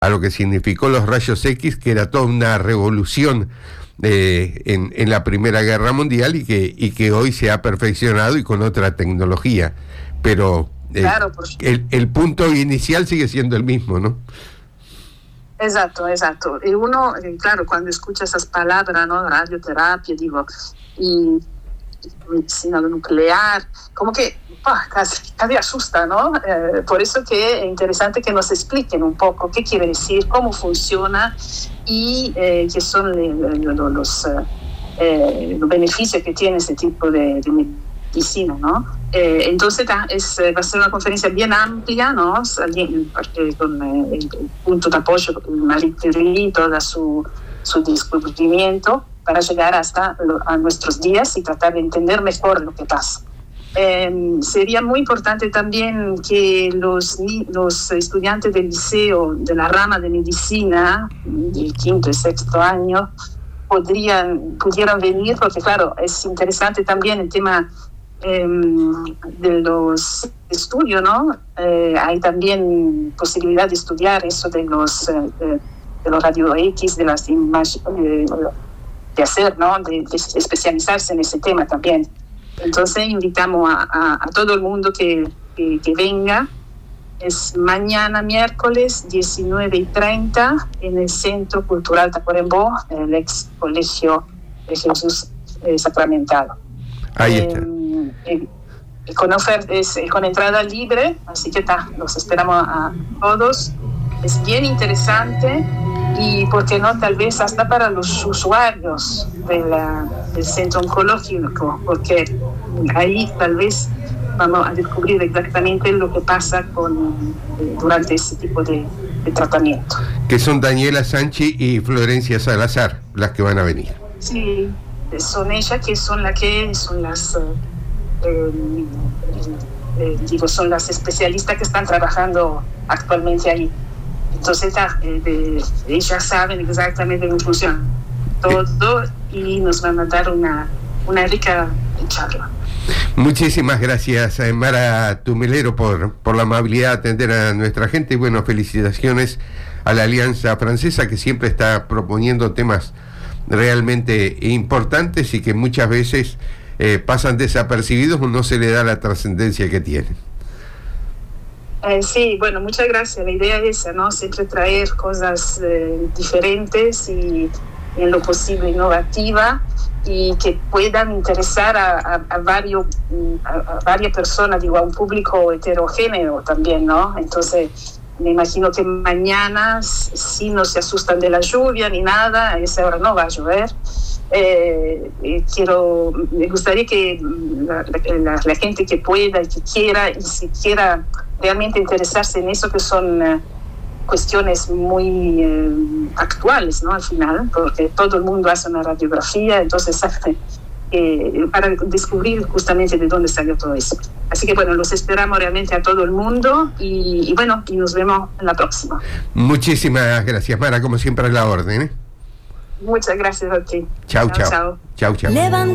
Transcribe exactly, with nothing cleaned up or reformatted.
a lo que significó los rayos X, que era toda una revolución eh, en, en la Primera Guerra Mundial y que, y que hoy se ha perfeccionado y con otra tecnología. Pero eh, claro, por... el, el punto inicial sigue siendo el mismo, ¿no? Exacto, exacto. Y uno, claro, cuando escucha esas palabras, ¿no? Radioterapia, digo, y, y medicina nuclear, como que bah, casi, casi asusta, ¿no? Eh, por eso que es interesante que nos expliquen un poco qué quiere decir, cómo funciona y eh, qué son le, le, los, eh, los beneficios que tiene ese tipo de, de medicina, ¿no? Eh, entonces es, va a ser una conferencia bien amplia, ¿no? Con eh, el, el punto de apoyo, Marie Curie y todo su, su descubrimiento para llegar hasta lo, a nuestros días y tratar de entender mejor lo que pasa. Eh, sería muy importante también que los, los estudiantes del liceo de la rama de medicina, del quinto y sexto año, podrían, pudieran venir, porque claro, es interesante también el tema Eh, de los estudios, ¿no? Eh, hay también posibilidad de estudiar eso de los eh, de los radio X, de las imágenes, eh, de hacer, ¿no? De, de especializarse en ese tema también. Entonces invitamos a, a, a todo el mundo que, que, que venga. Es mañana miércoles diecinueve y treinta en el Centro Cultural Tacuarembó, el ex Colegio de Jesús eh, Sacramentado. Ahí está. Eh, eh, con oferta, es, con entrada libre, así que ta, los esperamos a todos. Es bien interesante y, ¿por qué no?, tal vez hasta para los usuarios de la, del centro oncológico, porque ahí tal vez vamos a descubrir exactamente lo que pasa con, eh, durante ese tipo de, de tratamiento. Que son Daniela Sanchi y Florencia Salazar las que van a venir. Sí, son ellas que son las que son las eh, eh, digo son las especialistas que están trabajando actualmente ahí. Entonces eh, de, ellas saben exactamente cómo funciona todo y nos van a dar una una rica charla. Muchísimas gracias, Mara Tumelero, por, por la amabilidad de atender a nuestra gente y bueno, felicitaciones a la Alianza Francesa, que siempre está proponiendo temas realmente importantes y que muchas veces eh, pasan desapercibidos o no se le da la trascendencia que tienen. Eh, sí, bueno, muchas gracias. La idea es esa, ¿no? Siempre traer cosas eh, diferentes y en lo posible innovativa y que puedan interesar a, a, a, varios, a, a varias personas, digo, a un público heterogéneo también, ¿no? Entonces me imagino que mañana, si no se asustan de la lluvia ni nada, a esa hora no va a llover. Eh, eh, quiero, me gustaría que la, la, la gente que pueda y que quiera y si quiera realmente interesarse en eso, que son uh, cuestiones muy uh, actuales, ¿no? Al final, porque todo el mundo hace una radiografía, entonces eh, para descubrir justamente de dónde salió todo eso. Así que bueno, los esperamos realmente a todo el mundo y, y bueno, y nos vemos en la próxima. Muchísimas gracias, Mara, como siempre a la orden, ¿eh? Muchas gracias a ti. Chau, chau. Chau, chau.